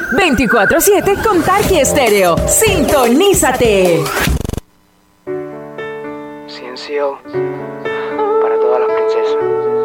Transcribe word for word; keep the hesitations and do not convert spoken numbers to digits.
veinticuatro siete con Tarki Estéreo. ¡Sintonízate! Ciencio para todas las princesas.